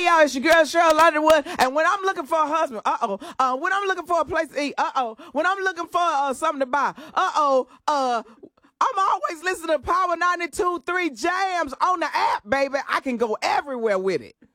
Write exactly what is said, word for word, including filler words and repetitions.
Hey y'all, it's your girl Cheryl Underwood, and when I'm looking for a husband, uh-oh, uh, when I'm looking for a place to eat, uh-oh, when I'm looking for uh, something to buy, uh-oh, uh, I'm always listening to Power ninety-two point three Jams on the app, baby. I can go everywhere with it.